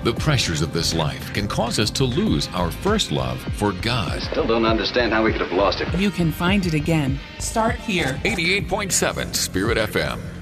The pressures of this life can cause us to lose our first love for God. Still don't understand how we could have lost it. You can find it again. Start here. 88.7 Spirit FM.